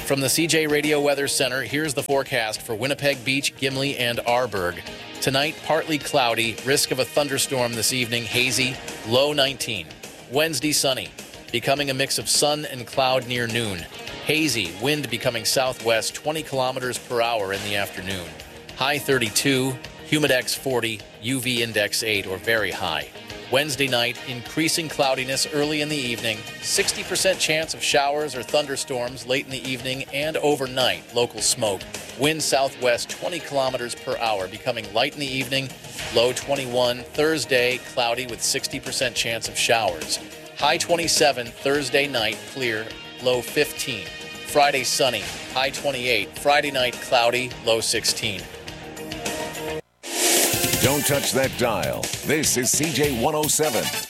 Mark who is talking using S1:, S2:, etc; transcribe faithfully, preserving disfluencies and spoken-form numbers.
S1: From the C J Radio Weather Center, here's the forecast for Winnipeg Beach, Gimli, and Arborg. Tonight, partly cloudy, risk of a thunderstorm this evening, hazy, low nineteen. Wednesday, sunny, becoming a mix of sun and cloud near noon. Hazy, wind becoming southwest, twenty kilometers per hour in the afternoon. High thirty-two, humidex forty, U V index eight or very high. Wednesday night, increasing cloudiness early in the evening, sixty percent chance of showers or thunderstorms late in the evening and overnight, local smoke. Wind southwest twenty kilometers per hour, becoming light in the evening, low twenty-one. Thursday, cloudy with sixty percent chance of showers. High twenty-seven, Thursday night, clear, low fifteen. Friday, sunny, high twenty-eight. Friday night, cloudy, low sixteen.
S2: Don't touch that dial. This is C J one oh seven.